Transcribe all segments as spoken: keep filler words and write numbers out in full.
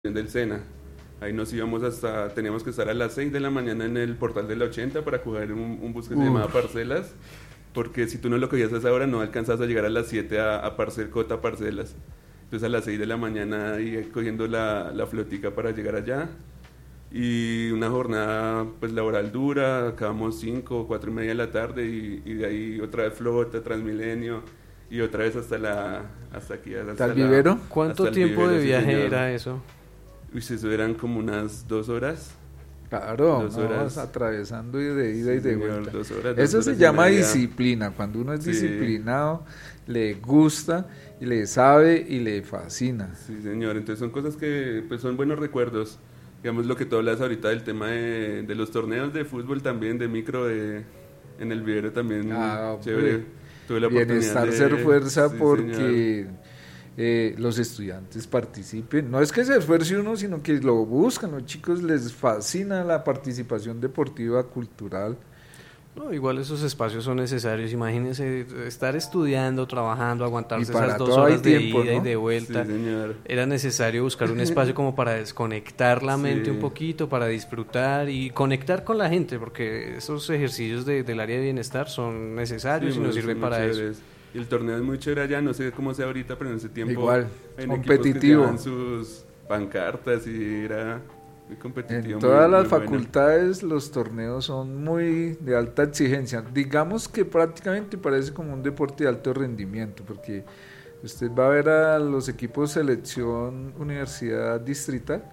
del Sena. Ahí nos íbamos hasta, teníamos que estar a las seis de la mañana en el portal de la ochenta para coger un, un bus que se llamaba Parcelas, porque si tú no lo cogías a esa hora no alcanzas a llegar a las siete a, a Parcel Cota Parcelas. Entonces a las seis de la mañana ahí cogiendo la, la flotica para llegar allá. Y una jornada pues laboral dura, acabamos cinco, cuatro y media de la tarde y, y de ahí otra vez flota, Transmilenio y otra vez hasta la hasta aquí hasta, ¿Hasta el vivero? La, ¿Cuánto hasta tiempo vivero, de viaje sí, era eso? Uy, eso eran como unas dos horas. Claro, dos no, horas. Atravesando y de ida Sí, y de señor, vuelta. dos horas, Eso dos se horas y llama media. disciplina. Cuando uno es Sí. disciplinado, le gusta y le sabe y le fascina. Sí, señor. Entonces son cosas que pues son buenos recuerdos. Digamos lo que tú hablas ahorita del tema de, de los torneos de fútbol también, de micro, de, en el vivero también. Ah, chévere. Tuve la Bienestar oportunidad ser de... fuerza sí, porque eh, los estudiantes participen. No es que se esfuerce uno, sino que lo buscan. Los chicos les fascina la participación deportiva, cultural. No, igual esos espacios son necesarios. Imagínense estar estudiando, trabajando, aguantarse Y para esas dos todo hay horas de tiempo, ida ¿no? y de vuelta. Sí, señor. Era necesario buscar un espacio como para desconectar la mente Sí. un poquito, para disfrutar y conectar con la gente, porque esos ejercicios de, del área de bienestar son necesarios Sí, y nos muy- sirven muy para chéveres. eso. Y el torneo es muy chévere allá, no sé cómo sea ahorita, pero en ese tiempo Igual, en competitivo. equipos que llevaban sus pancartas y era muy competitivo. En muy- todas las muy bueno. facultades los torneos son muy de alta exigencia. Digamos que prácticamente parece como un deporte de alto rendimiento, porque usted va a ver a los equipos selección universidad distrital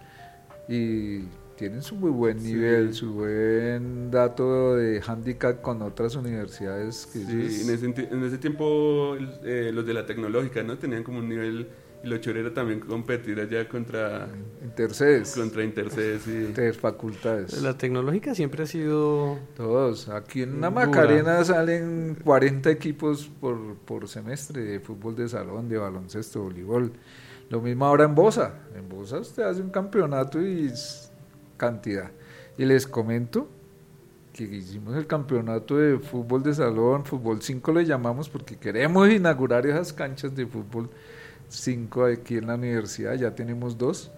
y tienen su muy buen Sí. nivel, su buen dato de handicap con otras universidades. Que eso Sí, es- en, ese, ti- en ese tiempo el- eh, los de la tecnológica, ¿no? Tenían como un nivel, y lo chévere era también competir allá contra, Intercedes, contra Intercedes y... interfacultades. La tecnológica siempre ha sido... Todos. Aquí en una Dura. Macarena salen cuarenta equipos por, por semestre de fútbol de salón, de baloncesto, voleibol. Lo mismo ahora en Bosa. En Bosa usted hace un campeonato y es cantidad. Y les comento que hicimos el campeonato de fútbol de salón, fútbol cinco le llamamos porque queremos inaugurar esas canchas de fútbol cinco aquí en la universidad. Ya tenemos dos.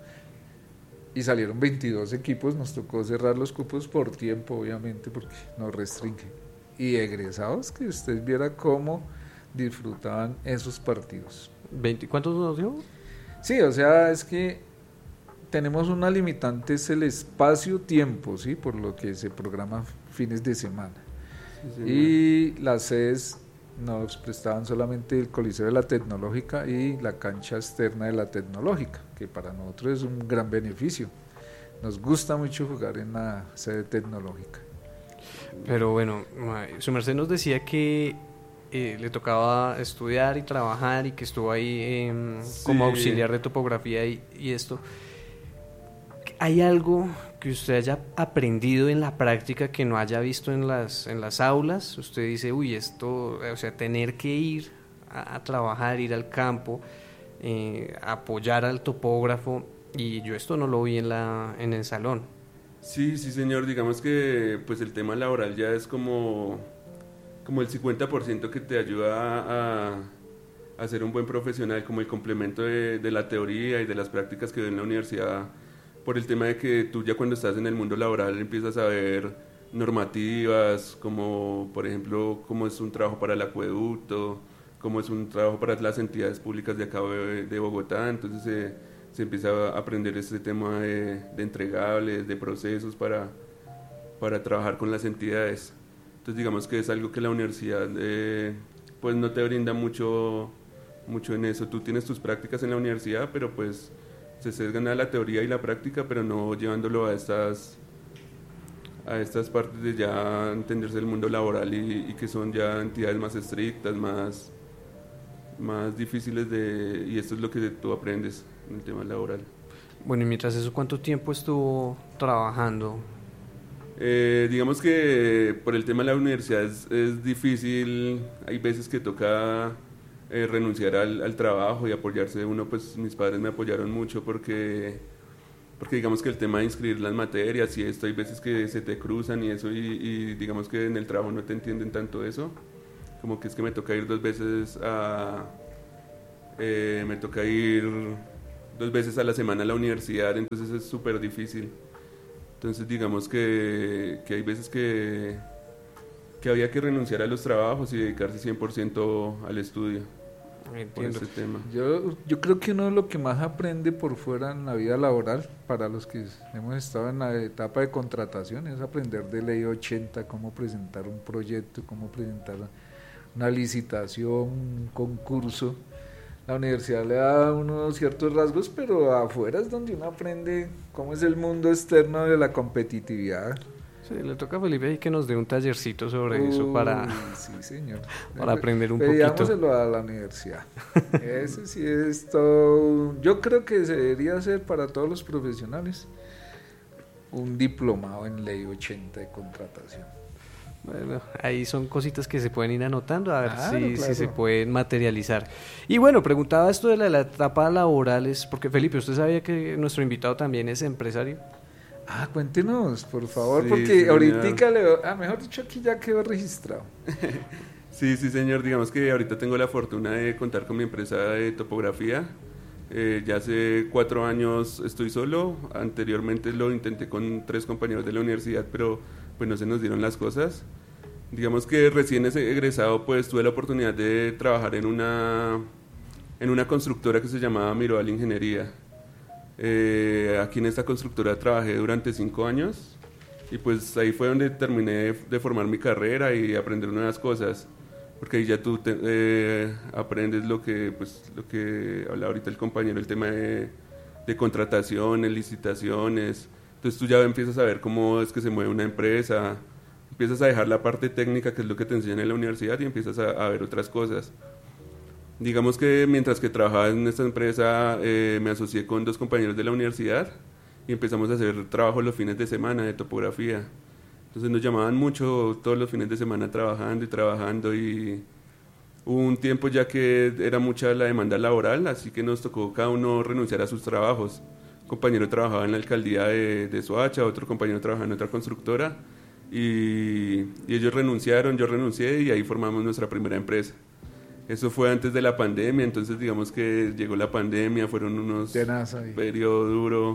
Y salieron veintidós equipos, nos tocó cerrar los cupos por tiempo, obviamente, porque nos restringen. Y egresados, que usted viera cómo disfrutaban esos partidos. veinte, ¿cuántos nos dio? Sí, o sea, es que tenemos una limitante, es el espacio-tiempo, ¿sí? Por lo que se programa fines de semana. Sí, señor. Y las sedes nos prestaban solamente el Coliseo de la Tecnológica y la cancha externa de la Tecnológica, que para nosotros es un gran beneficio. Nos gusta mucho jugar en la sede tecnológica. Pero bueno, ma- su merced nos decía que eh, le tocaba estudiar y trabajar y que estuvo ahí em, Sí. como auxiliar de topografía y, y esto. ¿Hay algo que usted haya aprendido en la práctica que no haya visto en las, en las aulas? Usted dice, uy, esto, o sea, tener que ir a, a trabajar, ir al campo, eh, apoyar al topógrafo, y yo esto no lo vi en, la, en el salón. Sí, sí, señor. Digamos que pues el tema laboral ya es como, como el cincuenta por ciento que te ayuda a, a ser un buen profesional, como el complemento de, de la teoría y de las prácticas que doy en la universidad, por el tema de que tú ya cuando estás en el mundo laboral empiezas a ver normativas, como por ejemplo cómo es un trabajo para el acueducto, cómo es un trabajo para las entidades públicas de acá de, de Bogotá. Entonces se, se empieza a aprender este tema de, de entregables, de procesos para, para trabajar con las entidades. Entonces digamos que es algo que la universidad eh, pues no te brinda mucho, mucho en eso. Tú tienes tus prácticas en la universidad, pero pues se sesgan a la teoría y la práctica, pero no llevándolo a estas a estas partes de ya entenderse el mundo laboral y, y que son ya entidades más estrictas, más más difíciles de, y esto es lo que tú aprendes en el tema laboral. Bueno, y mientras eso, ¿cuánto tiempo estuvo trabajando? Eh, digamos que por el tema de la universidad es, es difícil, hay veces que toca eh, renunciar al, al trabajo y apoyarse uno, pues mis padres me apoyaron mucho porque, porque digamos que el tema de inscribir las materias y esto, hay veces que se te cruzan y eso, y, y digamos que en el trabajo no te entienden tanto eso, como que es que me toca ir dos veces a, eh, me toca ir dos veces a la semana a la universidad, entonces es súper difícil. Entonces digamos que, que hay veces que, que había que renunciar a los trabajos y dedicarse cien por ciento al estudio. Por ese tema. Yo, yo creo que uno de lo que más aprende por fuera en la vida laboral, para los que hemos estado en la etapa de contratación, es aprender de ley ochenta, cómo presentar un proyecto, cómo presentar una licitación, un concurso. La universidad le da unos ciertos rasgos, pero afuera es donde uno aprende cómo es el mundo externo de la competitividad. Sí, le toca a Felipe ahí que nos dé un tallercito sobre Uy, eso para, sí, señor. para aprender un Pedíamoselo poquito. a la universidad. Eso sí es todo. Yo creo que se debería hacer para todos los profesionales un diplomado en ley ochenta de contratación. Bueno, ahí son cositas que se pueden ir anotando a ver claro, si, claro. si se pueden materializar. Y bueno, preguntaba esto de la, la etapa laboral, es porque Felipe, ¿usted sabía que nuestro invitado también es empresario? Ah, cuéntenos, por favor, sí, porque sí, ahorita le veo, ah, mejor dicho, aquí ya quedó registrado. Sí, sí, señor, digamos que ahorita tengo la fortuna de contar con mi empresa de topografía. Eh, ya hace cuatro años estoy solo, anteriormente lo intenté con tres compañeros de la universidad, pero pues no se nos dieron las cosas. Digamos que recién egresado, pues tuve la oportunidad de trabajar en una, en una constructora que se llamaba Miroal Ingeniería. Eh, aquí en esta constructora trabajé durante cinco años y pues ahí fue donde terminé de, de formar mi carrera y aprender nuevas cosas, porque ahí ya tú te, eh, aprendes lo que pues lo que habla ahorita el compañero, el tema de, de contrataciones, licitaciones. Entonces tú ya empiezas a ver cómo es que se mueve una empresa, empiezas a dejar la parte técnica, que es lo que te enseñan en la universidad, y empiezas a, a ver otras cosas. Digamos que mientras que trabajaba en esta empresa, eh, me asocié con dos compañeros de la universidad y empezamos a hacer trabajo los fines de semana de topografía. Entonces nos llamaban mucho todos los fines de semana trabajando y trabajando, y hubo un tiempo ya que era mucha la demanda laboral, así que nos tocó cada uno renunciar a sus trabajos. Un compañero trabajaba en la alcaldía de, de Soacha, otro compañero trabajaba en otra constructora, y, y ellos renunciaron, yo renuncié y ahí formamos nuestra primera empresa. Eso fue antes de la pandemia, entonces digamos que llegó la pandemia, fueron unos periodos duros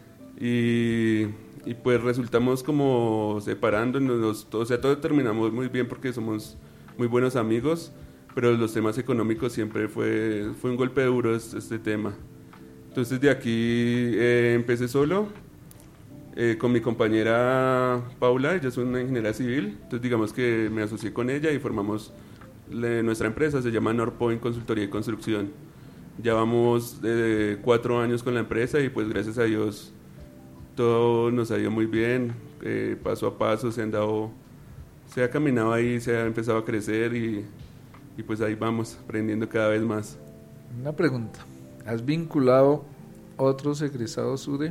y, y pues resultamos como separándonos, o sea, todo terminamos muy bien porque somos muy buenos amigos, pero los temas económicos siempre fue, fue un golpe duro este, este tema. Entonces de aquí eh, empecé solo, eh, con mi compañera Paula, ella es una ingeniera civil, entonces digamos que me asocié con ella y formamos Le, nuestra empresa, se llama Norpoint Consultoría y Construcción. Ya vamos eh, cuatro años con la empresa y pues gracias a Dios todo nos ha ido muy bien, eh, paso a paso se han dado, se ha caminado ahí, se ha empezado a crecer y, y pues ahí vamos aprendiendo cada vez más. Una pregunta, ¿has vinculado otros egresados U D E?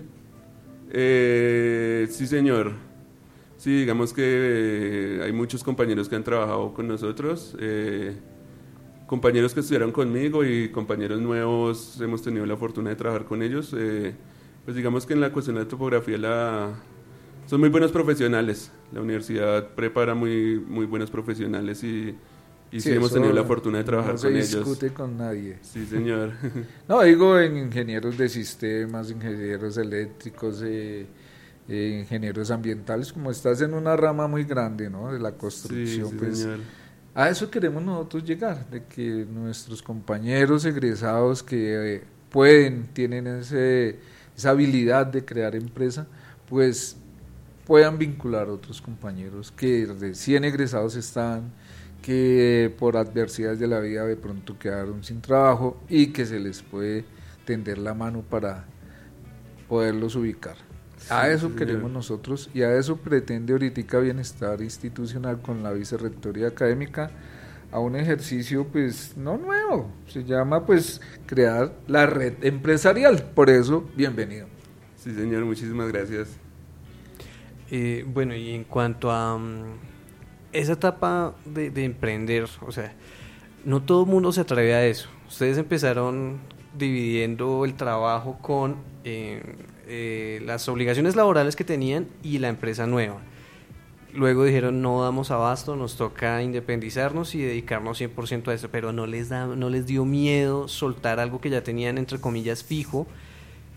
Eh, sí, señor. Sí, digamos que eh, hay muchos compañeros que han trabajado con nosotros, eh, compañeros que estudiaron conmigo y compañeros nuevos, hemos tenido la fortuna de trabajar con ellos. Eh, pues digamos que en la cuestión de la topografía la, son muy buenos profesionales, la universidad prepara muy, muy buenos profesionales y, y sí, sí hemos tenido la fortuna de trabajar no con ellos. No se discute con nadie. Sí, señor. No, digo en ingenieros de sistemas, ingenieros eléctricos, eh, Eh, ingenieros ambientales, como estás en una rama muy grande, ¿no?, de la construcción. Sí, sí, pues señor. A eso queremos nosotros llegar, de que nuestros compañeros egresados que eh, pueden, tienen ese, esa habilidad de crear empresa, pues puedan vincular a otros compañeros que recién egresados están, que por adversidades de la vida de pronto quedaron sin trabajo y que se les puede tender la mano para poderlos ubicar. A eso sí, queremos nosotros y a eso pretende ahorita Bienestar Institucional con la Vicerrectoría Académica, a un ejercicio pues no nuevo, se llama pues crear la red empresarial, por eso bienvenido. Sí, señor, muchísimas gracias. Eh, bueno, y en cuanto a um, esa etapa de, de emprender, o sea, no todo el mundo se atreve a eso. Ustedes empezaron dividiendo el trabajo con eh, eh, las obligaciones laborales que tenían y la empresa nueva. Luego dijeron, no damos abasto, nos toca independizarnos y dedicarnos cien por ciento a eso, pero no les da, no les dio miedo soltar algo que ya tenían entre comillas fijo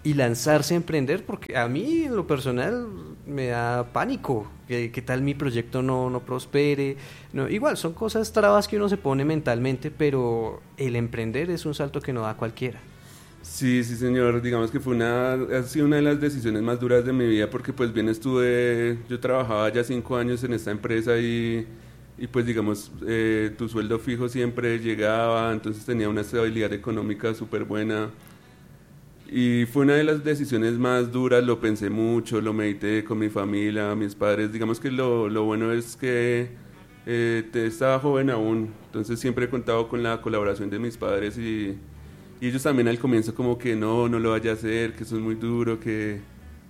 y lanzarse a emprender, porque a mí en lo personal me da pánico que, que tal mi proyecto no, no prospere, no, igual son cosas trabas que uno se pone mentalmente, pero el emprender es un salto que no da cualquiera. Sí, sí señor, digamos que fue una, ha sido una de las decisiones más duras de mi vida porque pues bien estuve, yo trabajaba ya cinco años en esta empresa y, y pues digamos eh, tu sueldo fijo siempre llegaba, entonces tenía una estabilidad económica súper buena. Y fue una de las decisiones más duras, lo pensé mucho, lo medité con mi familia, mis padres. Digamos que lo, lo bueno es que eh, te, estaba joven aún, entonces siempre he contado con la colaboración de mis padres y, y ellos también al comienzo como que no, no lo vaya a hacer, que eso es muy duro, que...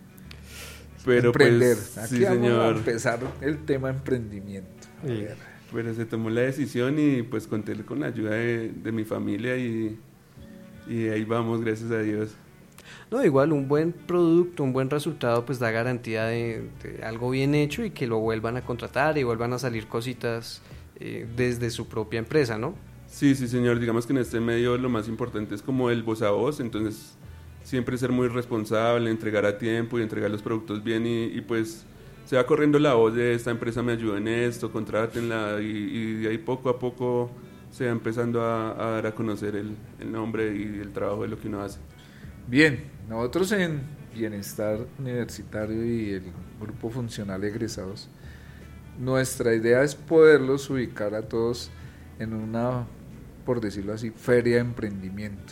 Pero emprender, pues, aquí sí, vamos señor. a empezar el tema emprendimiento. A Sí. ver. Pero se tomó la decisión y pues conté con la ayuda de, de mi familia y, y ahí vamos, gracias a Dios. No, igual un buen producto, un buen resultado pues da garantía de, de algo bien hecho y que lo vuelvan a contratar y vuelvan a salir cositas eh, desde su propia empresa, ¿no? Sí, sí señor, digamos que en este medio lo más importante es como el voz a voz, entonces siempre ser muy responsable, entregar a tiempo y entregar los productos bien y, y pues se va corriendo la voz de esta empresa me ayudó en esto, contrátenla y, y de ahí poco a poco se va empezando a, a dar a conocer el, el nombre y el trabajo de lo que uno hace. Bien, nosotros en Bienestar Universitario y el Grupo Funcional Egresados, nuestra idea es poderlos ubicar a todos en una, por decirlo así, feria de emprendimiento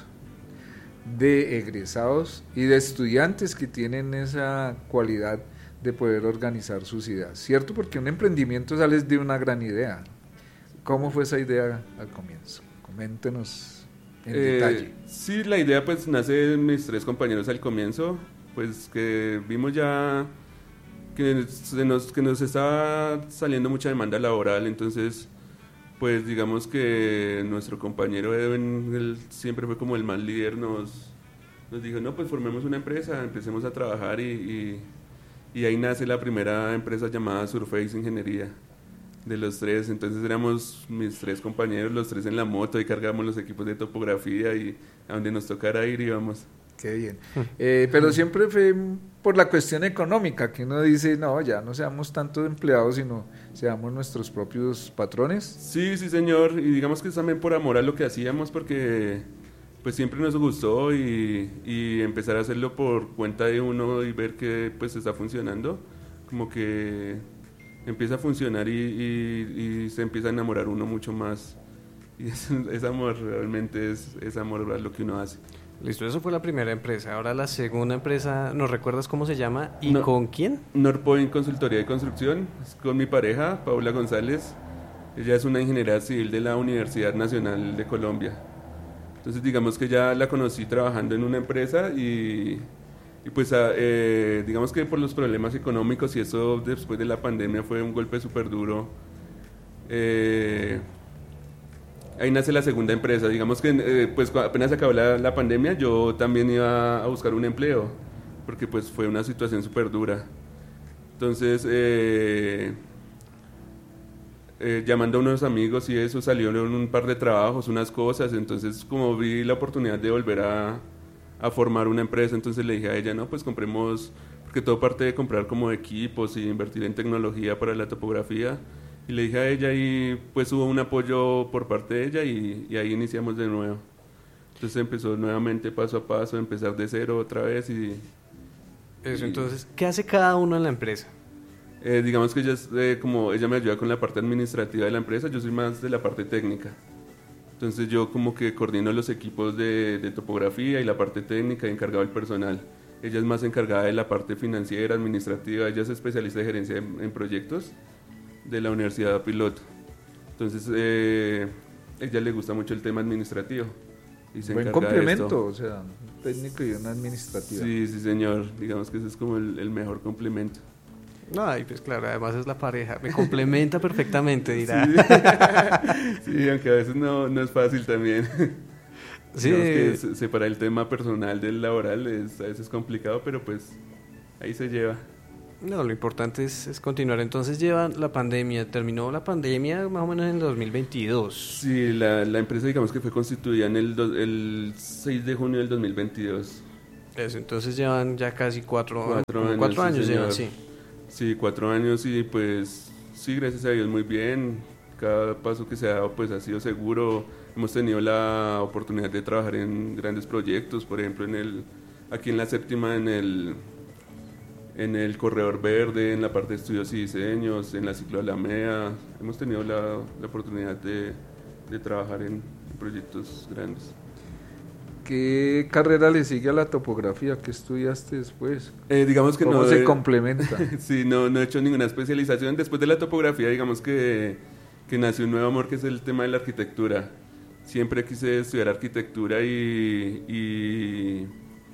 de egresados y de estudiantes que tienen esa cualidad de poder organizar sus ideas, ¿cierto? Porque un emprendimiento sale de una gran idea. ¿Cómo fue esa idea al comienzo? Coméntenos en Eh, detalle. Sí, la idea pues nace de mis tres compañeros al comienzo, pues que vimos ya que, se nos, que nos estaba saliendo mucha demanda laboral, entonces pues digamos que nuestro compañero Edwin, él siempre fue como el más líder, nos, nos dijo, no, pues formemos una empresa, empecemos a trabajar y, y, y ahí nace la primera empresa llamada Surface Ingeniería. De los tres, entonces éramos mis tres compañeros, los tres en la moto y cargábamos los equipos de topografía y a donde nos tocara ir íbamos. Qué bien. Eh, pero siempre fue por la cuestión económica, que uno dice, no, ya no seamos tantos empleados, sino seamos nuestros propios patrones. Sí, sí señor, y digamos que es también por amor a lo que hacíamos porque pues siempre nos gustó y, y empezar a hacerlo por cuenta de uno y ver que pues está funcionando, como que empieza a funcionar y, y, y se empieza a enamorar uno mucho más y es, es amor, realmente es, es amor a lo que uno hace. Listo, eso fue la primera empresa. Ahora la segunda empresa, ¿nos recuerdas cómo se llama y No. con quién? Norpoint Consultoría de Construcción, es con mi pareja, Paula González. Ella es una ingeniera civil de la Universidad Nacional de Colombia. Entonces digamos que ya la conocí trabajando en una empresa y, y pues a, eh, digamos que por los problemas económicos y eso después de la pandemia fue un golpe súper duro. Eh, ahí nace la segunda empresa. Digamos que eh, pues apenas acabó la, la pandemia yo también iba a buscar un empleo porque pues fue una situación súper dura. Entonces eh, eh, llamando a unos amigos y eso salieron un par de trabajos, unas cosas, entonces como vi la oportunidad de volver a, a formar una empresa, entonces le dije a ella, no, pues compremos, porque todo parte de comprar como equipos y invertir en tecnología para la topografía, y le dije a ella y pues hubo un apoyo por parte de ella y, y ahí iniciamos de nuevo. Entonces empezó nuevamente paso a paso, empezar de cero otra vez y... Eso, y- entonces, ¿qué hace cada uno en la empresa? Eh, digamos que ella, es, eh, como ella me ayuda con la parte administrativa de la empresa, yo soy más de la parte técnica. Entonces yo como que coordino los equipos de, de topografía y la parte técnica y encargado del personal. Ella es más encargada de la parte financiera, administrativa, ella es especialista de gerencia en, en proyectos de la Universidad Piloto. Entonces eh, ella le gusta mucho el tema administrativo. Y se Buen encarga de complemento, esto. o sea, un técnico y una administrativa. Sí, sí señor, digamos que ese es como el, el mejor complemento. Ay, pues claro, además es la pareja, me complementa perfectamente, dirá. Sí, sí, aunque a veces no, no es fácil también. Sí. Digamos que se- separar el tema personal del laboral es a veces complicado, pero pues ahí se lleva. No, lo importante es, es continuar. Entonces lleva la pandemia, terminó la pandemia más o menos en el dos mil veintidós. Sí, la, la empresa digamos que fue constituida en el, do- el seis de junio del dos mil veintidós. Eso, entonces llevan ya casi cuatro, Cuatro como años, cuatro sí, años llevan, señor. sí. Sí, cuatro años y pues sí, gracias a Dios muy bien. Cada paso que se ha dado pues ha sido seguro. Hemos tenido la oportunidad de trabajar en grandes proyectos, por ejemplo en el aquí en la séptima en el en el Corredor Verde, en la parte de estudios y diseños, en la Ciclo Alameda. Hemos tenido la, la oportunidad de, de trabajar en, en proyectos grandes. ¿Qué carrera le sigue a la topografía? ¿Qué estudiaste después? Eh, digamos que ¿Cómo no se de- complementa? Sí, no, no he hecho ninguna especialización. Después de la topografía, digamos que, que nació un nuevo amor que es el tema de la arquitectura. Siempre quise estudiar arquitectura y, y,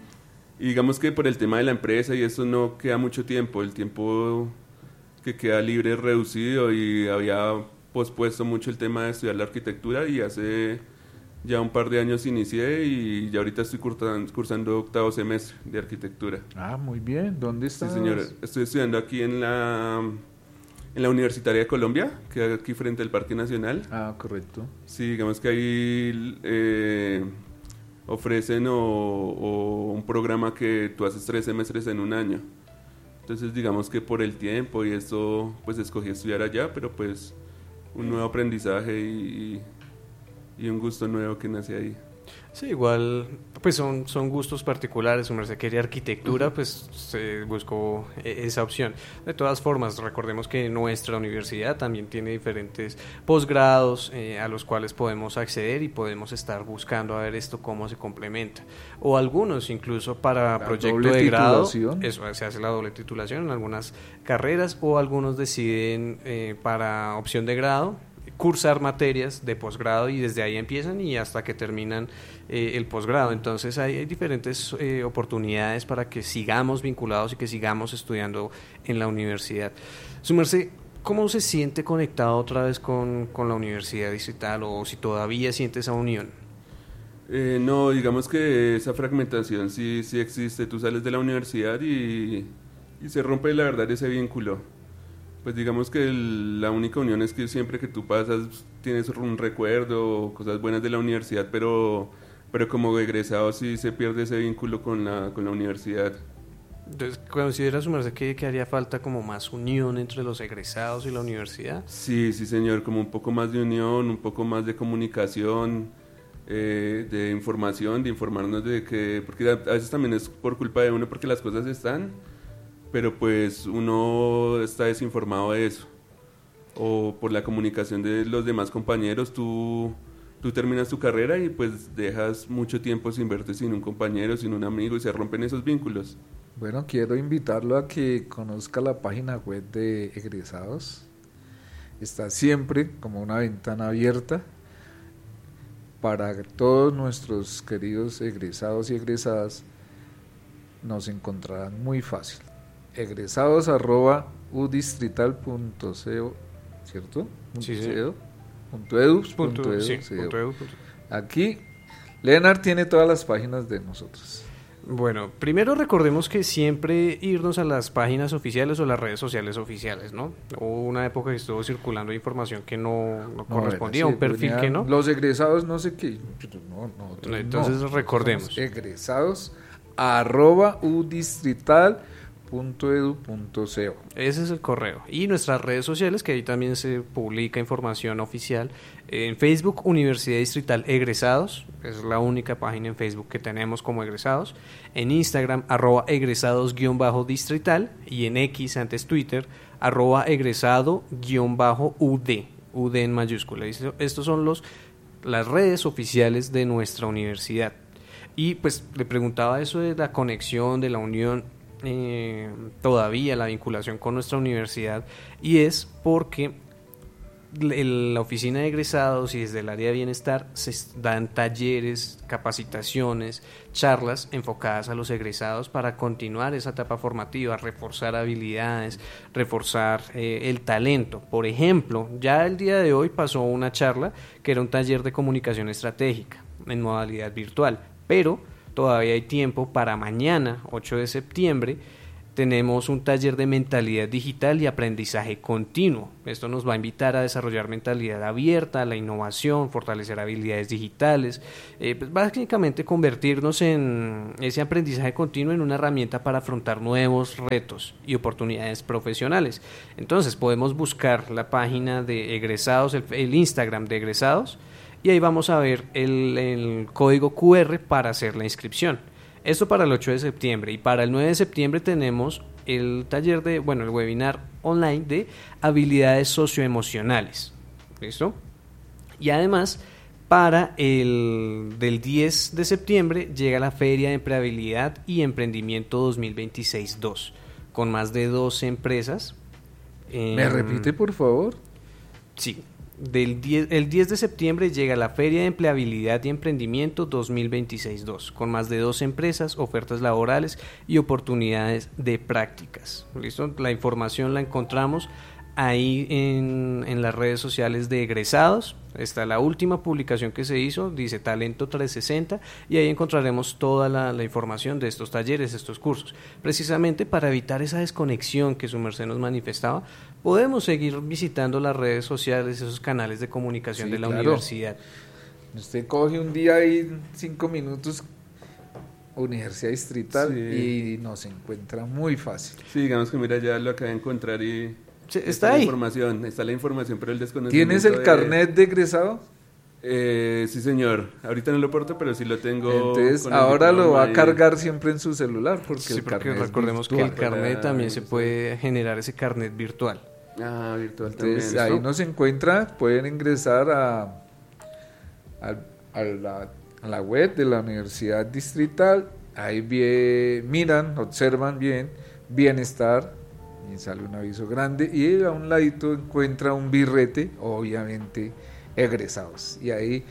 y digamos que por el tema de la empresa y eso no queda mucho tiempo. El tiempo que queda libre es reducido y había pospuesto mucho el tema de estudiar la arquitectura y hace ya un par de años inicié y ya ahorita estoy cursando, cursando octavo semestre de arquitectura. Ah, muy bien. ¿Dónde Sí, estás? señor. Estoy estudiando aquí en la en la Universitaria de Colombia, que es aquí frente al Parque Nacional. Ah, correcto. Sí, digamos que ahí eh, ofrecen o, o un programa que tú haces tres semestres en un año. Entonces, digamos que por el tiempo y eso, pues escogí estudiar allá, pero pues un nuevo aprendizaje y, y un gusto nuevo que nace ahí. Sí, igual, pues son, son gustos particulares. Su merced quería arquitectura, pues se buscó e- esa opción. De todas formas, recordemos que nuestra universidad también tiene diferentes posgrados eh, a los cuales podemos acceder y podemos estar buscando a ver esto cómo se complementa. O algunos incluso para La proyecto doble de grado, titulación. eso se hace la doble titulación en algunas carreras, o algunos deciden eh, para opción de grado cursar materias de posgrado y desde ahí empiezan y hasta que terminan eh, el posgrado. Entonces hay, hay diferentes eh, oportunidades para que sigamos vinculados y que sigamos estudiando en la universidad. Su merced, ¿cómo se siente conectado otra vez con, con la Universidad Distrital o si todavía siente esa unión? Eh, no, digamos que esa fragmentación sí, sí existe. Tú sales de la universidad y, y se rompe la verdad ese vínculo. Pues digamos que el- la única unión es que siempre que tú pasas tienes un recuerdo, cosas buenas de la universidad, pero, pero como egresado sí se pierde ese vínculo con la, con la universidad. Entonces, ¿considera su merced que, que haría falta como más unión entre los egresados y la universidad? Sí, sí señor, como un poco más de unión, un poco más de comunicación, eh, de información, de informarnos de que, porque a a veces también es por culpa de uno porque las cosas están, pero pues uno está desinformado de eso. O por la comunicación de los demás compañeros, tú, tú terminas tu carrera y pues dejas mucho tiempo sin verte sin un compañero, sin un amigo y se rompen esos vínculos. Bueno, quiero invitarlo a que conozca la página web de egresados. Está siempre como una ventana abierta para todos nuestros queridos egresados y egresadas. Nos encontrarán muy fácil. egresados arroba udistrital punto co, ¿cierto? Sí, sí. Punto punto edu, Punto, punto edu, sí, sí. punto edu, punto. Aquí, Leonard tiene todas las páginas de nosotros. Bueno, primero recordemos que siempre irnos a las páginas oficiales o las redes sociales oficiales, ¿no? Hubo una época que estuvo circulando información que no, no correspondía a un sí, perfil venía, que no. Los egresados no sé qué. No, nosotros Entonces, no. recordemos. Somos egresados arroba udistrital punto edu punto co. Ese es el correo. Y nuestras redes sociales, que ahí también se publica información oficial. En Facebook, Universidad Distrital Egresados. Es la única página en Facebook que tenemos como egresados. En Instagram, arroba egresados-distrital. Y en X, antes Twitter, arroba egresado-ud. U D en mayúscula. Estos son los, las redes oficiales de nuestra universidad. Y pues le preguntaba eso de la conexión, de la unión, eh, todavía la vinculación con nuestra universidad, y es porque el- la oficina de egresados y desde el área de bienestar se dan talleres, capacitaciones, charlas enfocadas a los egresados para continuar esa etapa formativa, reforzar habilidades, reforzar eh, el talento. Por ejemplo, ya el día de hoy pasó una charla que era un taller de comunicación estratégica en modalidad virtual, pero todavía hay tiempo para mañana, ocho de septiembre, tenemos un taller de mentalidad digital y aprendizaje continuo. Esto nos va a invitar a desarrollar mentalidad abierta, la innovación, fortalecer habilidades digitales, eh, pues básicamente convertirnos en ese aprendizaje continuo en una herramienta para afrontar nuevos retos y oportunidades profesionales. Entonces podemos buscar la página de egresados, el, el Instagram de egresados, y ahí vamos a ver el, el código cu erre para hacer la inscripción. Esto para el ocho de septiembre, y para el nueve de septiembre tenemos el taller de, bueno, el webinar online de habilidades socioemocionales. ¿Listo? Y además, para el del diez de septiembre llega la Feria de Empleabilidad y Emprendimiento dos mil veintiséis dos, con más de doce empresas. ¿Me eh, repite, por favor? Sí. Del diez, el diez de septiembre llega la Feria de Empleabilidad y Emprendimiento dos mil veintiséis dos, con más de dos empresas, ofertas laborales y oportunidades de prácticas. ¿Listo? La información la encontramos ahí en, en las redes sociales de egresados. Está la última publicación que se hizo, dice Talento trescientos sesenta, y ahí encontraremos toda la, la información de estos talleres, estos cursos. Precisamente para evitar esa desconexión que su merced nos manifestaba, podemos seguir visitando las redes sociales, esos canales de comunicación sí, de la claro. universidad. Usted coge un día ahí, cinco minutos, Universidad Distrital, sí. y nos encuentra muy fácil. Sí, digamos que mira, ya lo acabé de encontrar y... Está, está ahí. La información, está la información, pero el desconocimiento. ¿Tienes el de... carnet de egresado? Eh, sí, señor. Ahorita no lo porto, pero sí lo tengo. Entonces, ahora lo va a cargar siempre en su celular, porque sí, el porque carnet recordemos es virtual. que el carnet Ah, también se sí. puede generar ese carnet virtual. Ah, virtual Entonces, también. ahí nos encuentra, pueden ingresar a, a, a, la, a la web de la Universidad Distrital, ahí bien, miran, observan bien, bienestar, y sale un aviso grande, y a un ladito encuentra un birrete, obviamente egresados, y ahí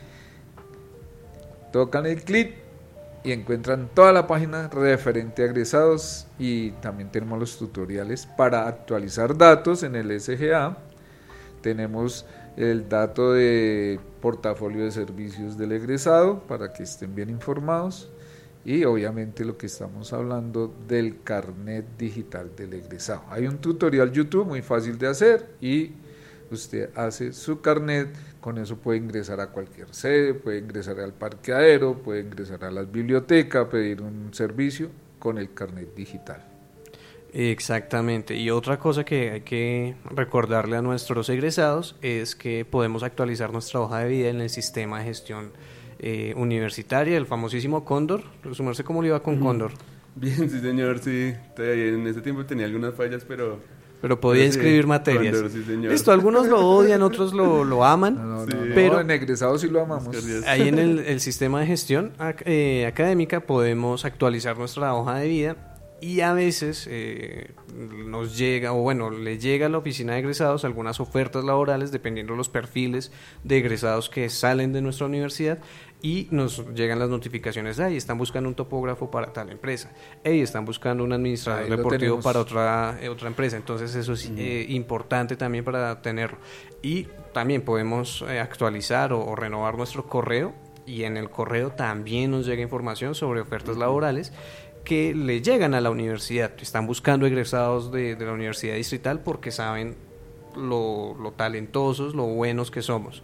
tocan el clic y encuentran toda la página referente a egresados, y también tenemos los tutoriales para actualizar datos en el ese ge a. Tenemos el dato de portafolio de servicios del egresado para que estén bien informados, y obviamente lo que estamos hablando del carnet digital del egresado. Hay un tutorial YouTube muy fácil de hacer y usted hace su carnet, con eso puede ingresar a cualquier sede, puede ingresar al parqueadero, puede ingresar a la biblioteca, pedir un servicio con el carnet digital. Exactamente, y otra cosa que hay que recordarle a nuestros egresados es que podemos actualizar nuestra hoja de vida en el sistema de gestión eh, universitaria, el famosísimo Cóndor. ¿Su merced cómo le iba con Cóndor? Bien, sí señor, sí, en ese tiempo tenía algunas fallas, pero... Pero podía inscribir sí, materias. Cóndor, sí, señor. Listo, algunos lo odian, otros lo, lo aman. No, no, sí. no, pero no, en egresados sí lo amamos. Ahí en el, el sistema de gestión eh, académica podemos actualizar nuestra hoja de vida, y a veces eh, nos llega, o bueno, le llega a la oficina de egresados algunas ofertas laborales dependiendo de los perfiles de egresados que salen de nuestra universidad, y nos llegan las notificaciones de ahí, están buscando un topógrafo para tal empresa, y están buscando un administrador ahí deportivo para otra, eh, otra empresa. Entonces eso es eh, importante también para tenerlo, y también podemos eh, actualizar o, o renovar nuestro correo, y en el correo también nos llega información sobre ofertas laborales que le llegan a la universidad. Están buscando egresados de, de la Universidad Distrital porque saben lo, lo talentosos, lo buenos que somos.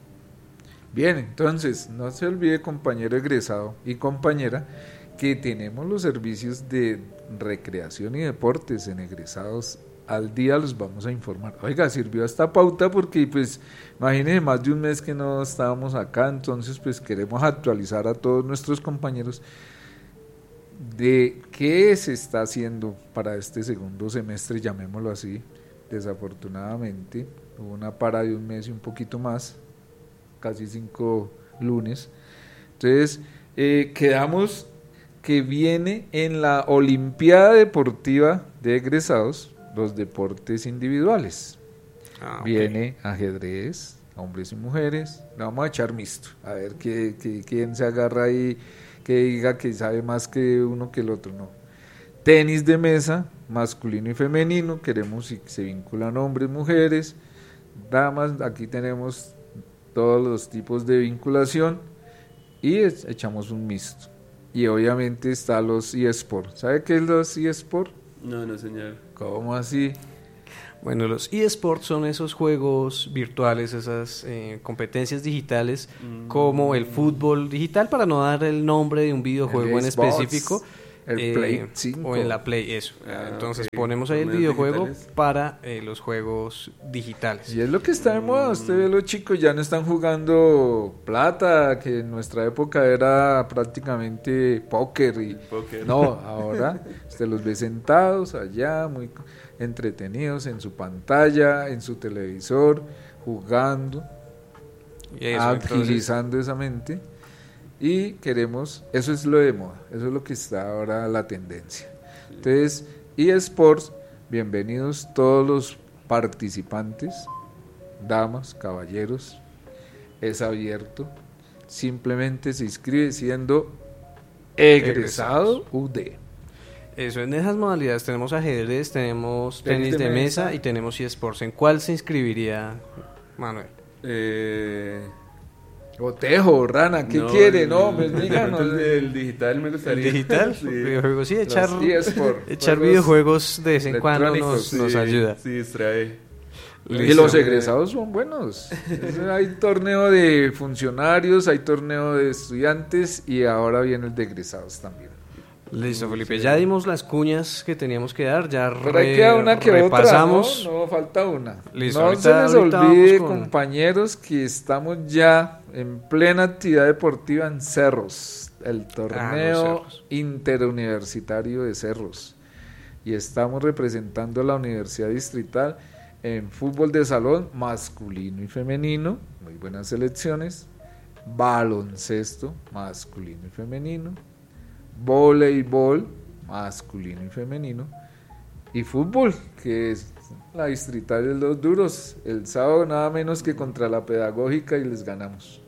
Bien, entonces no se olvide, compañero egresado y compañera, que tenemos los servicios de recreación y deportes en egresados al día. Los vamos a informar. Oiga, sirvió esta pauta porque pues imagínense, más de un mes que no estábamos acá, entonces pues queremos actualizar a todos nuestros compañeros de qué se está haciendo para este segundo semestre, llamémoslo así. Desafortunadamente hubo una para de un mes y un poquito más, casi cinco lunes. Entonces eh, quedamos que viene en la Olimpiada Deportiva de Egresados los deportes individuales. Ah, okay. Viene ajedrez, hombres y mujeres. Le vamos a echar mixto, a ver qué, qué, quién se agarra ahí, que diga que sabe más que uno que el otro. No. Tenis de mesa, masculino y femenino, queremos si se vinculan hombres, mujeres, damas. Aquí tenemos todos los tipos de vinculación y es, echamos un mixto. Y obviamente está los eSports. ¿Sabe qué es los eSports? No, no, señor. ¿Cómo así? Bueno, los eSports son esos juegos virtuales, esas eh, competencias digitales, mm. como el fútbol digital, para no dar el nombre de un videojuego en específico. El eh, Play cinco. O en la Play, eso. Ah, Entonces okay. ponemos ahí el videojuego digitales. para eh, los juegos digitales. Y es lo que está de moda. Usted ve, los chicos ya no están jugando plata, que en nuestra época era prácticamente póker. Y póker. No, ahora usted los ve sentados allá, muy entretenidos en su pantalla, en su televisor, jugando, y eso, agilizando entonces... esa mente. Y queremos, eso es lo de moda, eso es lo que está ahora la tendencia. Entonces, eSports, bienvenidos todos los participantes, damas, caballeros, es abierto, simplemente se inscribe siendo egresado U D. Eso, en esas modalidades tenemos ajedrez, tenemos tenis, tenis de, de mesa, mesa y tenemos eSports. ¿En cuál se inscribiría, Manuel? Eh... Botejo, Rana, ¿qué no, quiere? El, no, pues díganos. El, el digital me gustaría. ¿El digital? Sí, videojuegos, sí, echar, eSport, echar videojuegos de vez en cuando nos, sí, nos ayuda. Sí, distrae. Y los egresados son buenos. Hay torneo de funcionarios, hay torneo de estudiantes y ahora viene el de egresados también. Listo, Felipe, sí. Ya dimos las cuñas que teníamos que dar, ya Pero re, hay queda una que repasamos. Otra, ¿no? No, falta una. Listo, no ahorita, se les olvide, con... compañeros, que estamos ya en plena actividad deportiva en Cerros, el torneo ah, Cerros. interuniversitario de Cerros. Y estamos representando a la Universidad Distrital en fútbol de salón masculino y femenino, muy buenas selecciones, baloncesto masculino y femenino, voleibol masculino y femenino y fútbol, que es la distrital de los duros, el sábado nada menos que contra la pedagógica y les ganamos.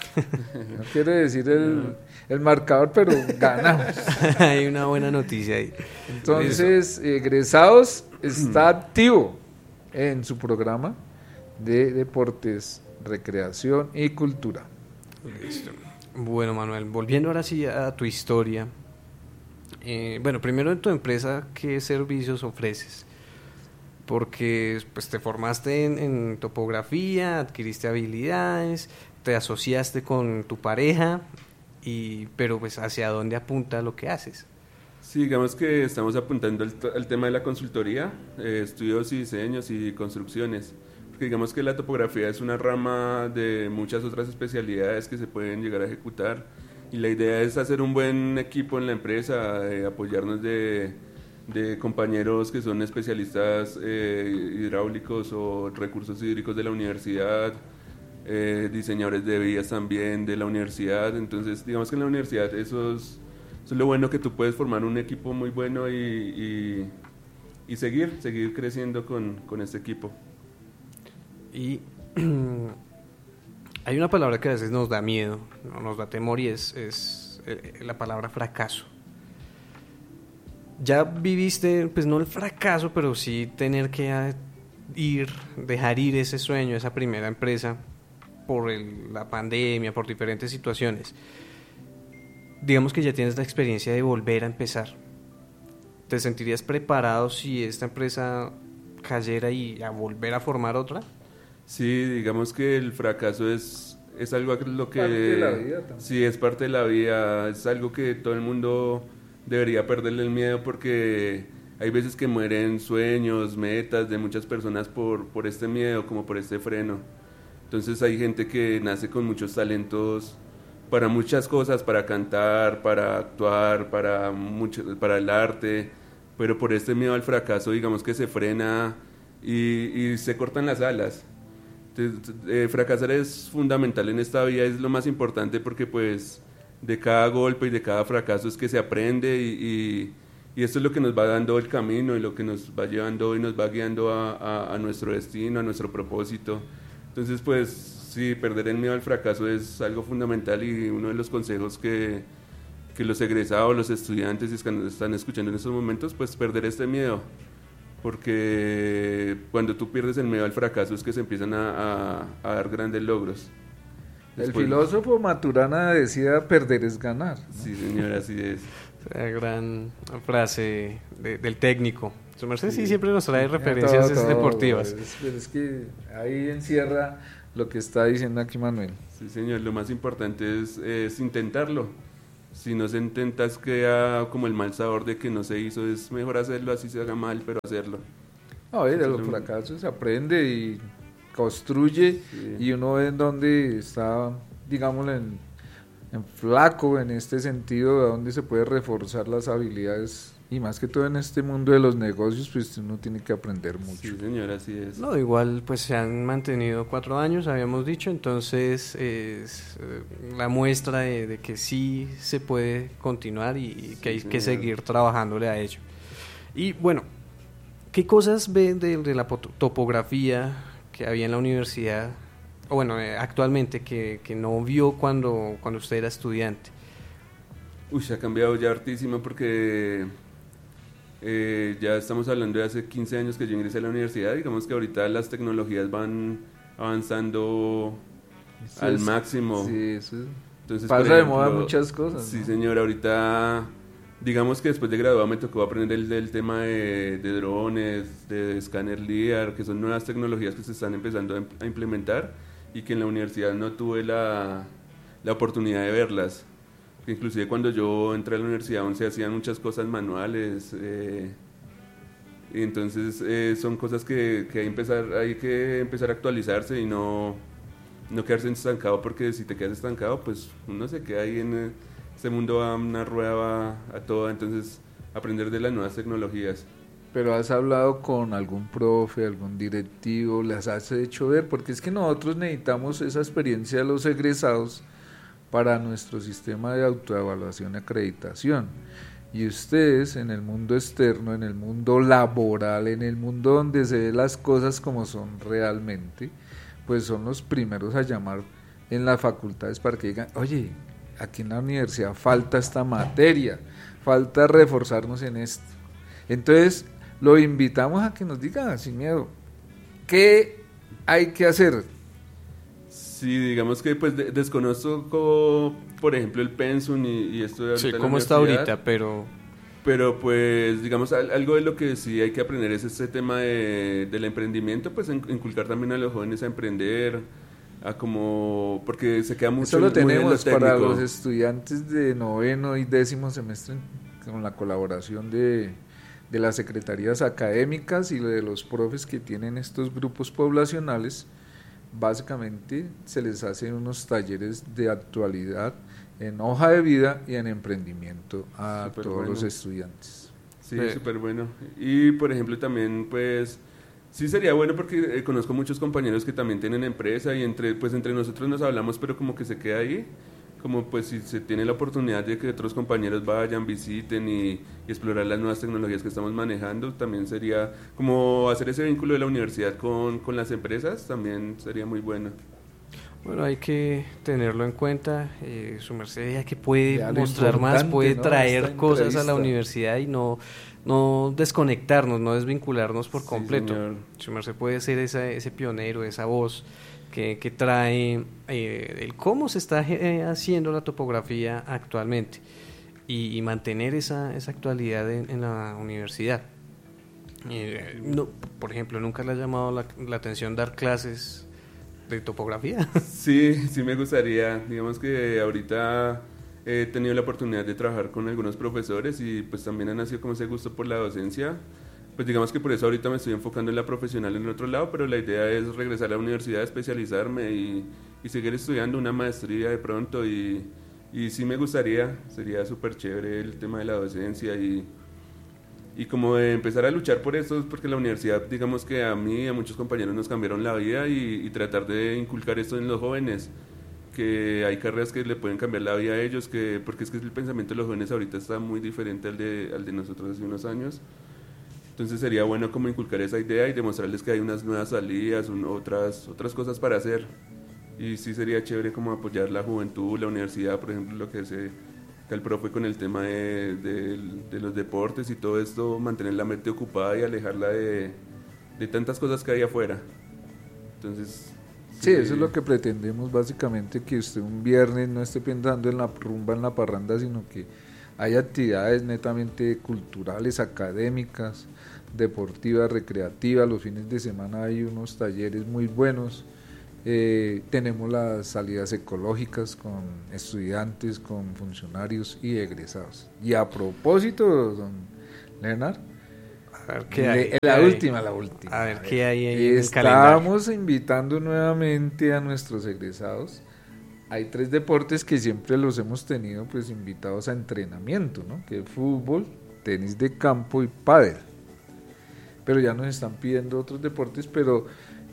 No quiere decir el, el marcador, pero ganamos. Hay una buena noticia ahí. Entonces, egresados está activo en su programa de deportes, recreación y cultura. Listo. Bueno, Manuel, volviendo ahora sí a tu historia. Eh, bueno, primero en tu empresa, ¿qué servicios ofreces? Porque pues te formaste en, en topografía, adquiriste habilidades, te asociaste con tu pareja, y pero pues ¿hacia dónde apunta lo que haces? Sí, digamos que estamos apuntando al, al tema de la consultoría, eh, estudios y diseños y construcciones. Porque digamos que la topografía es una rama de muchas otras especialidades que se pueden llegar a ejecutar. Y la idea es hacer un buen equipo en la empresa, eh, apoyarnos de, de compañeros que son especialistas eh, hidráulicos o recursos hídricos de la universidad, eh, diseñadores de vías también de la universidad. Entonces, digamos que en la universidad eso es, eso es lo bueno, que tú puedes formar un equipo muy bueno y, y, y seguir, seguir creciendo con, con este equipo. Y... hay una palabra que a veces nos da miedo, nos da temor, y es, es la palabra fracaso. Ya viviste, pues no el fracaso, pero sí tener que ir, dejar ir ese sueño, esa primera empresa, por el, la pandemia, por diferentes situaciones. Digamos que ya tienes la experiencia de volver a empezar. ¿Te sentirías preparado si esta empresa cayera y a volver a formar otra? Sí, digamos que el fracaso es, es algo que lo que... Parte de la vida también. Sí, es parte de la vida, es algo que todo el mundo debería perderle el miedo, porque hay veces que mueren sueños, metas de muchas personas por, por este miedo, como por este freno. Entonces hay gente que nace con muchos talentos para muchas cosas, para cantar, para actuar, para, mucho, para el arte, pero por este miedo al fracaso, digamos que se frena y, y se cortan las alas. Entonces, eh, fracasar es fundamental en esta vida, es lo más importante, porque pues de cada golpe y de cada fracaso es que se aprende, y, y, y esto es lo que nos va dando el camino y lo que nos va llevando y nos va guiando a, a, a nuestro destino, a nuestro propósito. Entonces pues sí, perder el miedo al fracaso es algo fundamental, y uno de los consejos que, que los egresados, los estudiantes que nos están escuchando en estos momentos, pues perder este miedo. Porque cuando tú pierdes el miedo al fracaso es que se empiezan a, a, a dar grandes logros. El Después, filósofo Maturana decía: perder es ganar, ¿no? Sí, señor, así es. La gran frase de, del técnico. Su merced sí siempre nos trae Todo, referencias todo, deportivas. Es, pero es que ahí encierra lo que está diciendo aquí Manuel. Sí, señor, lo más importante es, es intentarlo. Si no se intenta, es queda como el mal sabor de que no se hizo. Es mejor hacerlo así se haga mal, pero hacerlo. A ver, de Eso los es un- fracasos se aprende y construye, Sí. y uno ve en dónde está, digámoslo, en, en flaco en este sentido, de dónde se puede reforzar las habilidades, y más que todo en este mundo de los negocios, pues uno tiene que aprender mucho. Sí, señor, así es. No, igual pues se han mantenido cuatro años, habíamos dicho, entonces es eh, la muestra de, de que sí se puede continuar y, y que Sí, hay que señor. seguir trabajándole a ello. Y bueno, ¿qué cosas ve de, de la poto- topografía que había en la universidad, o bueno, eh, actualmente, que, que no vio cuando, cuando usted era estudiante? Uy, se ha cambiado ya hartísimo porque eh, ya estamos hablando de hace quince años que yo ingresé a la universidad. Digamos que ahorita las tecnologías van avanzando Eso al es- máximo. Sí, eso es- Entonces, pasa por de moda ejemplo, muchas cosas. Sí, ¿no? señor, ahorita digamos que después de graduado me tocó aprender el, el tema de, de drones, de escáner LIDAR, que son nuevas tecnologías que se están empezando a, im- a implementar y que en la universidad no tuve la, la oportunidad de verlas. Inclusive cuando yo entré a la universidad aún se hacían muchas cosas manuales, eh, y entonces eh, son cosas que, que hay, empezar, hay que empezar a actualizarse y no, no quedarse estancado, porque si te quedas estancado pues uno se queda ahí en eh, este mundo, va una rueda, va a toda, entonces aprender de las nuevas tecnologías. Pero has hablado con algún profe, algún directivo, las has hecho ver, porque es que nosotros necesitamos esa experiencia de los egresados para nuestro sistema de autoevaluación y acreditación. Y ustedes en el mundo externo, en el mundo laboral, en el mundo donde se ven las cosas como son realmente, pues son los primeros a llamar en las facultades para que digan, oye, aquí en la universidad falta esta materia, falta reforzarnos en esto. Entonces, lo invitamos a que nos diga sin miedo, ¿qué hay que hacer? Sí, digamos que pues de- desconozco, por ejemplo, el pensum y, y esto de ahorita Sí, en la ¿cómo está universidad, ahorita? Pero pero pues digamos al- algo de lo que sí hay que aprender es este tema de, del emprendimiento, pues en- inculcar también a los jóvenes a emprender, a como, porque se queda mucho Eso lo muy en tenemos para técnico. los estudiantes de noveno y décimo semestre, con la colaboración de, de las secretarías académicas y de los profes que tienen estos grupos poblacionales. Básicamente se les hacen unos talleres de actualidad en hoja de vida y en emprendimiento a Súper todos bueno. los estudiantes. Sí, Sí. súper bueno. Y por ejemplo también pues sí sería bueno porque eh, conozco muchos compañeros que también tienen empresa y entre pues entre nosotros nos hablamos, pero como que se queda ahí, como pues si se tiene la oportunidad de que otros compañeros vayan, visiten y, y explorar las nuevas tecnologías que estamos manejando, también sería como hacer ese vínculo de la universidad con, con las empresas, también sería muy bueno. bueno, hay que tenerlo en cuenta. Eh, su merced ya que puede Ya lo mostrar más, importante, puede ¿no? traer Esta cosas a la entrevista. universidad y no, no desconectarnos, no desvincularnos por Sí, completo. señor. Su merced puede ser esa, ese pionero, esa voz que, que trae eh, el cómo se está eh, haciendo la topografía actualmente y, y mantener esa, esa actualidad en, en la universidad. Eh, no, por ejemplo, ¿nunca le ha llamado la, la atención dar clases de topografía? Sí, sí me gustaría. Digamos que ahorita he tenido la oportunidad de trabajar con algunos profesores y pues también ha nacido como ese gusto por la docencia. Pues digamos que por eso ahorita me estoy enfocando en la profesional en otro lado, pero la idea es regresar a la universidad, especializarme y, y seguir estudiando una maestría de pronto y, y sí me gustaría, sería súper chévere el tema de la docencia y, y como de empezar a luchar por eso, porque la universidad, digamos que a mí y a muchos compañeros nos cambiaron la vida y, y tratar de inculcar esto en los jóvenes, que hay carreras que le pueden cambiar la vida a ellos, que porque es que el pensamiento de los jóvenes ahorita está muy diferente al de, al de nosotros hace unos años. Entonces sería bueno como inculcar esa idea y demostrarles que hay unas nuevas salidas, un, otras, otras cosas para hacer. Y sí sería chévere como apoyar la juventud, la universidad, por ejemplo, lo que hace el profe con el tema de, de, de los deportes y todo esto, mantener la mente ocupada y alejarla de, de tantas cosas que hay afuera. Entonces... Sí, eso es lo que pretendemos básicamente, que usted un viernes no esté pensando en la rumba, en la parranda, sino que Hay actividades netamente culturales, académicas, deportivas, recreativas. Los fines de semana hay unos talleres muy buenos. Eh, tenemos las salidas ecológicas con estudiantes, con funcionarios y egresados. Y a propósito, don Leonard, a ver, ¿qué hay? Le, la ¿Qué última, hay? la última. A ver, a ver ¿qué hay ahí en el Estamos invitando nuevamente a nuestros egresados. Hay tres deportes que siempre los hemos tenido pues invitados a entrenamiento, ¿no? Que es fútbol, tenis de campo y pádel. Pero ya nos están pidiendo otros deportes, pero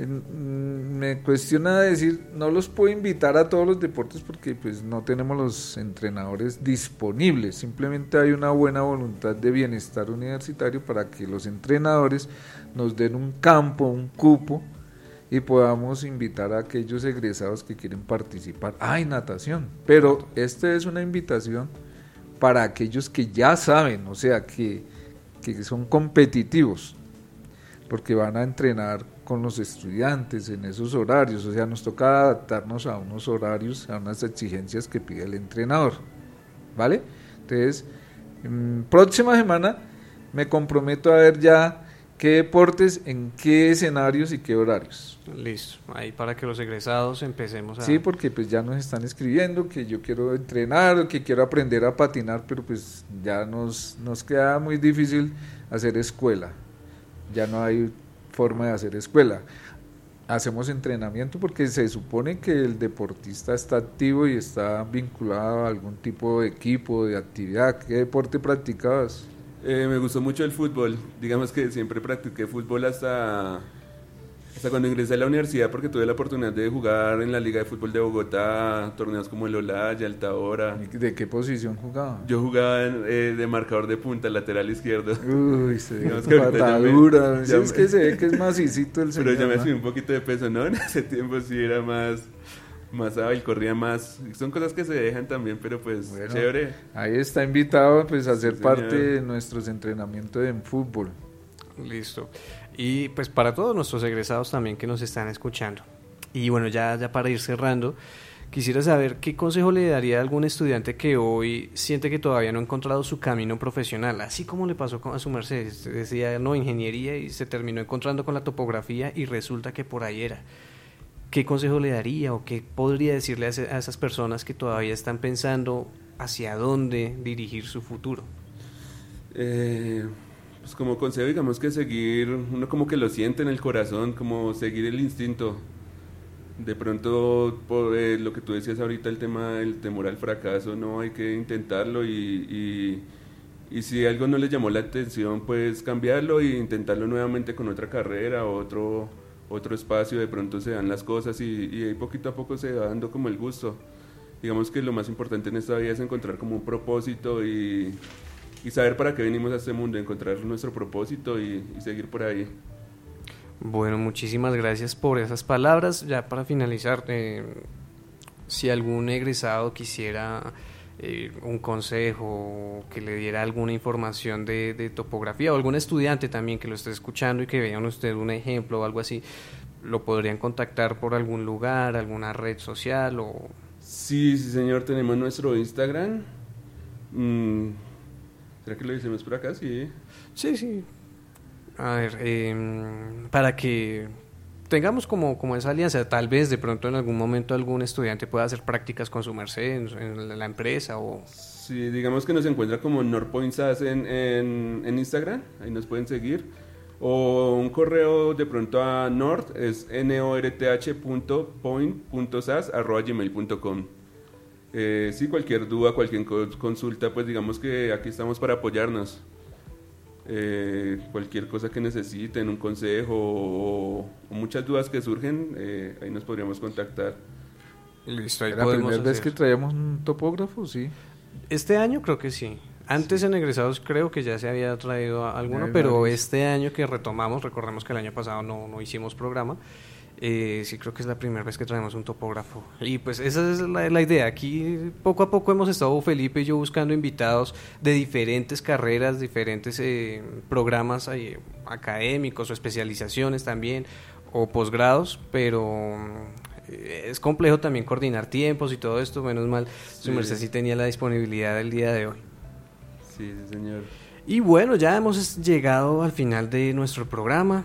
me cuestiona decir, no los puedo invitar a todos los deportes porque pues no tenemos los entrenadores disponibles, simplemente hay una buena voluntad de bienestar universitario para que los entrenadores nos den un campo, un cupo y podamos invitar a aquellos egresados que quieren participar. ¡Ay, natación! Pero esta es una invitación para aquellos que ya saben, o sea, que, que son competitivos, porque van a entrenar con los estudiantes en esos horarios, o sea, nos toca adaptarnos a unos horarios, a unas exigencias que pide el entrenador, ¿vale? Entonces, mmm, próxima semana me comprometo a ver ya qué deportes, en qué escenarios y qué horarios. Listo, ahí para que los egresados empecemos a... Sí, porque pues ya nos están escribiendo que yo quiero entrenar, que quiero aprender a patinar, pero pues ya nos, nos queda muy difícil hacer escuela, ya no hay forma de hacer escuela. Hacemos entrenamiento porque se supone que el deportista está activo y está vinculado a algún tipo de equipo, de actividad. ¿Qué deporte practicabas? Eh, me gustó mucho el fútbol, digamos que siempre practiqué fútbol hasta, hasta cuando ingresé a la universidad porque tuve la oportunidad de jugar en la Liga de Fútbol de Bogotá, torneos como el Olaya, Altahora. ¿De qué posición jugaba? Yo jugaba eh, de marcador de punta, lateral izquierdo. Uy, se ve patadura, si es que se ve que es macicito el señor. Pero ya me ¿no? subí un poquito de peso, ¿no? En ese tiempo sí era más... más hábil, corría más, son cosas que se dejan también, pero pues bueno, chévere. Ahí está invitado pues a ser sí, parte de nuestros entrenamientos en fútbol. Listo. Y pues para todos nuestros egresados también que nos están escuchando. Y bueno, ya, ya para ir cerrando, quisiera saber qué consejo le daría a algún estudiante que hoy siente que todavía no ha encontrado su camino profesional, así como le pasó a su merced, decía no, ingeniería y se terminó encontrando con la topografía y resulta que por ahí era. ¿Qué consejo le daría o qué podría decirle a, ese, a esas personas que todavía están pensando hacia dónde dirigir su futuro? Eh, pues como consejo, digamos que seguir, uno como que lo siente en el corazón, como seguir el instinto. De pronto, por, eh, lo que tú decías ahorita, el tema del temor al fracaso, no, hay que intentarlo y, y, y si algo no les llamó la atención, pues cambiarlo e intentarlo nuevamente con otra carrera o otro... otro espacio, de pronto se dan las cosas y, y ahí poquito a poco se va dando como el gusto. Digamos que lo más importante en esta vida es encontrar como un propósito y, y saber para qué venimos a este mundo, encontrar nuestro propósito y, y seguir por ahí. Bueno, muchísimas gracias por esas palabras. Ya para finalizar, eh, si algún egresado quisiera eh, un consejo, que le diera alguna información de, de topografía, o algún estudiante también que lo esté escuchando y que vean usted un ejemplo o algo así, ¿lo podrían contactar por algún lugar, alguna red social? O Sí, sí señor, tenemos nuestro Instagram. Mm, ¿será que lo decimos por acá? Sí. Sí, sí. A ver, eh, para que tengamos como, como esa alianza, tal vez de pronto en algún momento algún estudiante pueda hacer prácticas con su merced en, en la empresa o... Sí, digamos que nos encuentra como Norpoint S A S en, en, en Instagram, ahí nos pueden seguir, o un correo de pronto a Nord, es north punto point punto sas arroba gmail punto com. Eh, sí, cualquier duda, cualquier consulta, pues digamos que aquí estamos para apoyarnos. Eh, cualquier cosa que necesiten, un consejo o, o muchas dudas que surgen, eh, ahí nos podríamos contactar. Listo, ahí ¿Era la primera vez que traíamos un topógrafo? Sí. Este año creo que sí. Antes sí. En egresados creo que ya se había traído alguno, Ay, pero vale. Este año que retomamos, recordemos que el año pasado no, no hicimos programa, eh, sí creo que es la primera vez que traemos un topógrafo. Y pues esa es la, la idea. Aquí poco a poco hemos estado, Felipe y yo, buscando invitados de diferentes carreras, diferentes eh, programas eh, académicos o especializaciones también, o posgrados, pero eh, es complejo también coordinar tiempos y todo esto. Menos mal, sí. Su merced sí tenía la disponibilidad del día de hoy. Sí, sí, señor. Y bueno, ya hemos llegado al final de nuestro programa.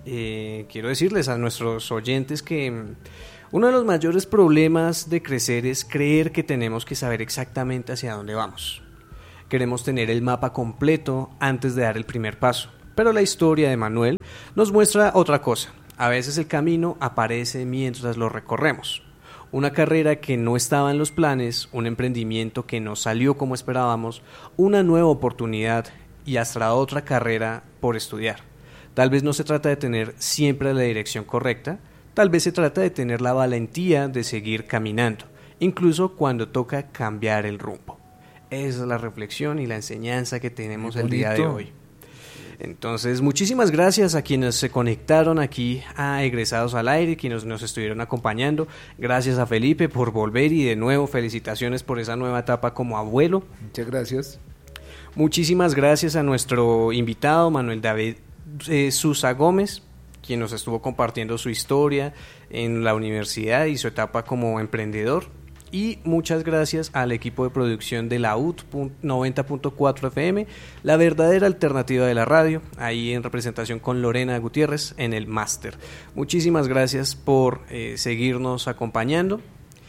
Eh, quiero decirles a nuestros oyentes que uno de los mayores problemas de crecer es creer que tenemos que saber exactamente hacia dónde vamos. Queremos tener el mapa completo antes de dar el primer paso, pero la historia de Manuel nos muestra otra cosa. A veces el camino aparece mientras lo recorremos. Una carrera que no estaba en los planes, un emprendimiento que no salió como esperábamos, una nueva oportunidad y hasta otra carrera por estudiar. Tal vez no se trata de tener siempre la dirección correcta, tal vez se trata de tener la valentía de seguir caminando, incluso cuando toca cambiar el rumbo. Esa es la reflexión y la enseñanza que tenemos el día de hoy. Entonces, muchísimas gracias a quienes se conectaron aquí a Egresados al Aire, quienes nos estuvieron acompañando. Gracias a Felipe por volver y de nuevo felicitaciones por esa nueva etapa como abuelo. Muchas gracias. Muchísimas gracias a nuestro invitado Manuel David eh, Susa Gómez, quien nos estuvo compartiendo su historia en la universidad y su etapa como emprendedor. Y muchas gracias al equipo de producción de la U T noventa punto cuatro F M, la verdadera alternativa de la radio, ahí en representación con Lorena Gutiérrez en el máster. Muchísimas gracias por eh, seguirnos acompañando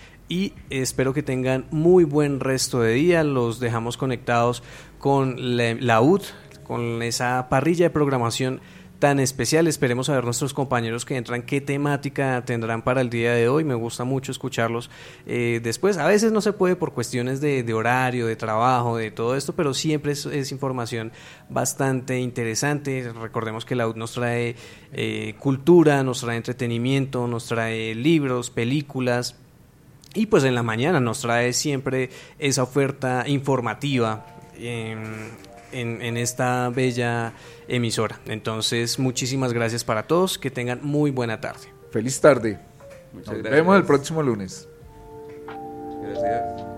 y espero que tengan muy buen resto de día. Los dejamos conectados con la, la U T, con esa parrilla de programación tan especial. Esperemos a ver nuestros compañeros que entran qué temática tendrán para el día de hoy. Me gusta mucho escucharlos eh, después. A veces no se puede por cuestiones de, de horario, de trabajo, de todo esto, pero siempre es, es información bastante interesante. Recordemos que la U T nos trae eh, cultura, nos trae entretenimiento, nos trae libros, películas, y pues en la mañana nos trae siempre esa oferta informativa eh, en, en esta bella emisora. Entonces, muchísimas gracias para todos, que tengan muy buena tarde. Feliz tarde. Muchas Nos gracias. vemos el próximo lunes. Gracias.